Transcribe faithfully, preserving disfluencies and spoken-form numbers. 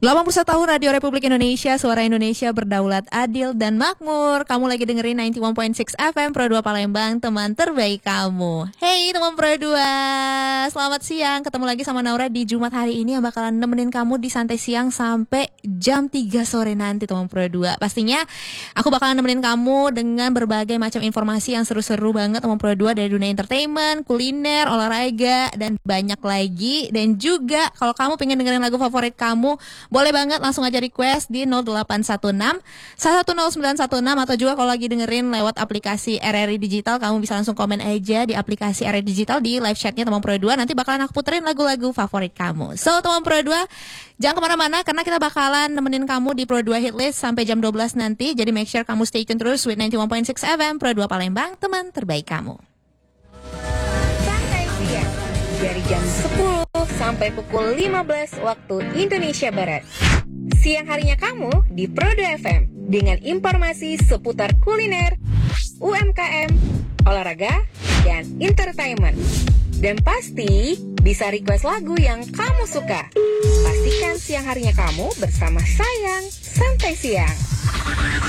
delapan puluh satu tahun Radio Republik Indonesia, suara Indonesia berdaulat, adil, dan makmur. Kamu lagi dengerin sembilan puluh satu koma enam F M Pro dua Palembang, teman terbaik kamu. Hey teman Pro dua, selamat siang. Ketemu lagi sama Naura di Jumat hari ini yang bakalan nemenin kamu di santai siang sampai jam tiga sore nanti teman Pro dua. Pastinya aku bakalan nemenin kamu dengan berbagai macam informasi yang seru-seru banget teman Pro dua, dari dunia entertainment, kuliner, olahraga, dan banyak lagi. Dan juga kalau kamu pengen dengerin lagu favorit kamu, boleh banget langsung aja request di nol delapan satu enam satu nol sembilan satu enam, atau juga kalau lagi dengerin lewat aplikasi R R I Digital, kamu bisa langsung komen aja di aplikasi R R I Digital di live chatnya teman Pro dua. Nanti bakalan aku puterin lagu-lagu favorit kamu. So teman Pro dua, jangan kemana-mana karena kita bakalan nemenin kamu di Pro dua Hitlist sampai jam dua belas nanti. Jadi make sure kamu stay tune terus with sembilan puluh satu koma enam F M Pro dua Palembang, teman terbaik kamu. Santai siang dari jam sepuluh sampai pukul lima belas waktu Indonesia Barat. Siang harinya kamu di Pro dua F M dengan informasi seputar kuliner, U M K M, olahraga, dan entertainment. Dan pasti bisa request lagu yang kamu suka. Pastikan siang harinya kamu bersama Sayang Santai Siang.